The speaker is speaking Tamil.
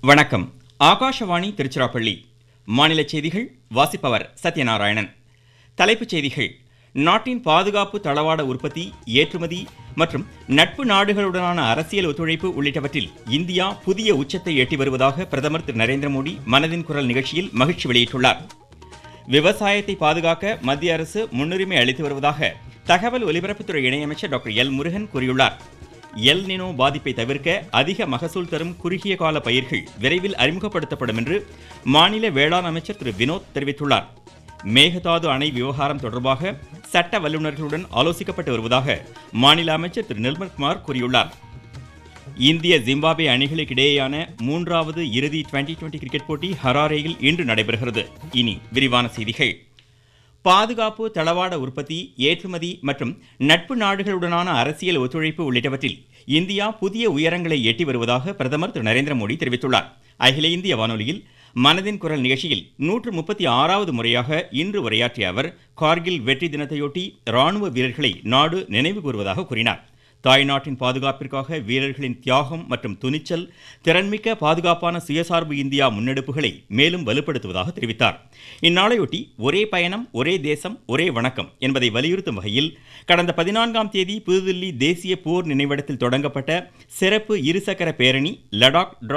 வணக்கம். ஆகாஷவாணி திருச்சிராப்பள்ளி. மாநில செய்திகள் வாசிப்பவர் சத்யநாராயணன். தலைப்புச் செய்திகள். நாட்டின் பாதுகாப்பு தளவாட உற்பத்தி, ஏற்றுமதி மற்றும் நட்பு நாடுகளுடனான அரசியல் ஒத்துழைப்பு உள்ளிட்டவற்றில் இந்தியா புதிய உச்சத்தை எட்டி வருவதாக பிரதமர் திரு நரேந்திர மோடி மனதின் குரல் நிகழ்ச்சியில் மகிழ்ச்சி வெளியிட்டுள்ளார். விவசாயத்தை பாதுகாக்க மத்திய அரசு முன்னுரிமை அளித்து வருவதாக தகவல் ஒலிபரப்புத்துறை இணையமைச்சர் டாக்டர் எல் முருகன் கூறியுள்ளார். எல் நினோ பாதிப்பை தவிர்க்க அதிக மகசூல் தரும் குறுகிய கால பயிர்கள் விரைவில் அறிமுகப்படுத்தப்படும் என்று மாநில வேளாண் அமைச்சர் திரு வினோத் தெரிவித்துள்ளார். மேகதாது அணை விவகாரம் தொடர்பாக சட்ட வல்லுநர்களுடன் ஆலோசிக்கப்பட்டு வருவதாக மாநில அமைச்சர் திரு நிர்மல்குமார் கூறியுள்ளார். இந்திய ஜிம்பாப்வே அணிகளுக்கிடையேயான 3வது இறுதி டுவெண்டி கிரிக்கெட் போட்டி ஹராரேயில் இன்று நடைபெறுகிறது. இனி விரிவான செய்திகள். பாதுகாப்பு தளவாட உற்பத்தி, ஏற்றுமதி மற்றும் நட்பு நாடுகளுடனான அரசியல் ஒத்துழைப்பு உள்ளிட்டவற்றில் இந்தியா புதிய உயரங்களை எட்டி வருவதாக பிரதமர் திரு நரேந்திர மோடி தெரிவித்துள்ளார். அகில இந்திய வானொலியில் மனதின் குரல் நிகழ்ச்சியில் 136வது முறையாக இன்று உரையாற்றிய அவர் கார்கில் வெற்றி தினத்தையொட்டி ராணுவ வீரர்களை நாடு நினைவு கூறுவதாக கூறினார். தாய்நாட்டின் பாதுகாப்பிற்காக வீரர்களின் தியாகம் மற்றும் துணிச்சல் திறன்மிக்க பாதுகாப்பான சுயசார்பு இந்தியா முன்னெடுப்புகளை மேலும் வலுப்படுத்துவதாக தெரிவித்தார். இந்நாளையொட்டி ஒரே பயணம், ஒரே தேசம், ஒரே வணக்கம் என்பதை வலியுறுத்தும் வகையில் கடந்த 14ஆம் தேதி புதுதில்லி தேசிய போர் நினைவிடத்தில் தொடங்கப்பட்ட சிறப்பு இருசக்கர பேரணி லடாக்